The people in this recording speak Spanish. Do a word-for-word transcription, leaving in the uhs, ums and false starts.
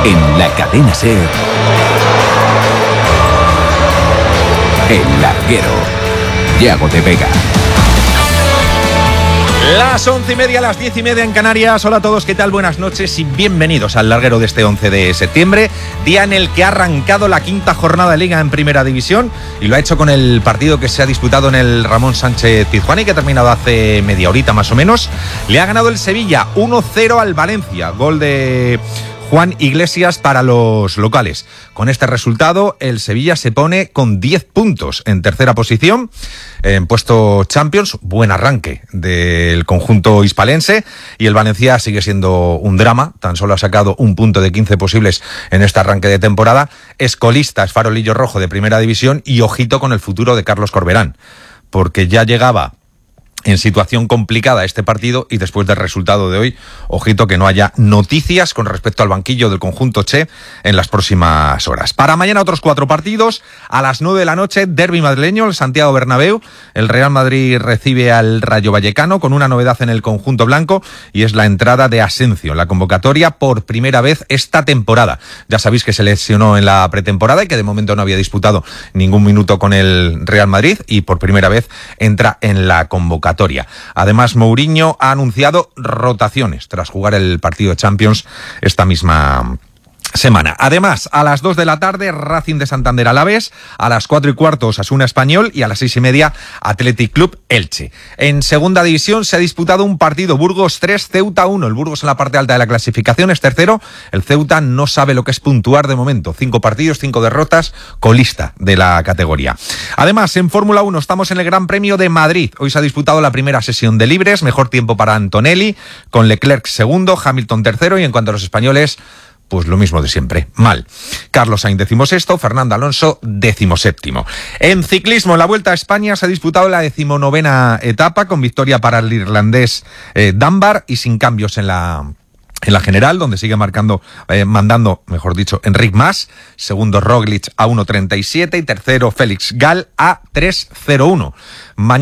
En la cadena SER, El Larguero, Yago de Vega. Las once y media, las diez y media en Canarias. Hola a todos, ¿qué tal? Buenas noches y bienvenidos al Larguero de este once de septiembre, día en el que ha arrancado la quinta jornada de Liga en Primera División y lo ha hecho con el partido que se ha disputado en el Ramón Sánchez Pizjuán y que ha terminado hace media horita más o menos. Le ha ganado el Sevilla uno cero al Valencia, gol de Juan Iglesias para los locales. Con este resultado, el Sevilla se pone con diez puntos en tercera posición, en puesto Champions. Buen arranque del conjunto hispalense, y el Valencia sigue siendo un drama. Tan solo ha sacado un punto de quince posibles en este arranque de temporada. Es colista, es farolillo rojo de Primera División, y ojito con el futuro de Carlos Corberán, porque ya llegaba en situación complicada este partido, y después del resultado de hoy, ojito que no haya noticias con respecto al banquillo del conjunto Che en las próximas horas. Para mañana otros cuatro partidos. A las nueve de la noche, derbi madrileño, el Santiago Bernabéu. El Real Madrid recibe al Rayo Vallecano, con una novedad en el conjunto blanco, y es la entrada de Asensio en la convocatoria por primera vez esta temporada. Ya sabéis que se lesionó en la pretemporada y que de momento no había disputado ningún minuto con el Real Madrid, y por primera vez entra en la convocatoria. Además, Mourinho ha anunciado rotaciones tras jugar el partido de Champions esta misma semana. Además, a las dos de la tarde, Racing de Santander Alavés, a las cuatro y cuarto Osasuna Español, y a las seis y media Athletic Club Elche. En segunda división se ha disputado un partido: Burgos tres, Ceuta uno. El Burgos en la parte alta de la clasificación es tercero. El Ceuta no sabe lo que es puntuar de momento. Cinco partidos, cinco derrotas, colista de la categoría. Además, en Fórmula uno estamos en el Gran Premio de Madrid. Hoy se ha disputado la primera sesión de libres. Mejor tiempo para Antonelli, con Leclerc segundo, Hamilton tercero, y en cuanto a los españoles, pues lo mismo de siempre, mal. Carlos Sainz decimosexto, Fernando Alonso decimoséptimo. En ciclismo, en la Vuelta a España se ha disputado la decimonovena etapa, con victoria para el irlandés eh, Dunbar, y sin cambios en la en la general, donde sigue marcando, eh, mandando, mejor dicho, Enric Mas. Segundo Roglic a uno treinta y siete y tercero Félix Gal a tres cero uno. Mañana